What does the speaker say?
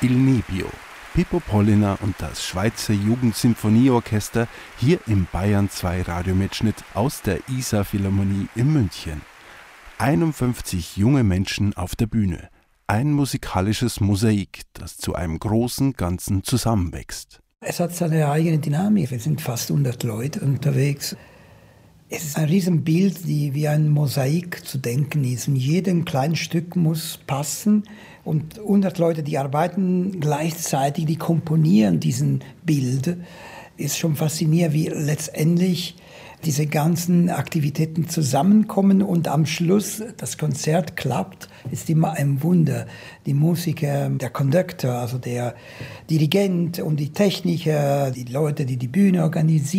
Il Nebbio, Pippo Polliner und das Schweizer Jugendsymphonieorchester hier im Bayern 2 Radiomitschnitt aus der Isar Philharmonie in München. 51 junge Menschen auf der Bühne. Ein musikalisches Mosaik, das zu einem großen Ganzen zusammenwächst. Es hat seine eigene Dynamik. Wir sind fast 100 Leute unterwegs. Es ist ein Riesenbild, die wie ein Mosaik zu denken ist. Und jedem kleinen Stück muss passen. Und 100 Leute, die arbeiten gleichzeitig, die komponieren diesen Bild. Ist schon faszinierend, wie letztendlich diese ganzen Aktivitäten zusammenkommen und am Schluss das Konzert klappt, ist immer ein Wunder. Die Musiker, der Conductor, also der Dirigent und die Techniker, die Leute, die die Bühne organisieren,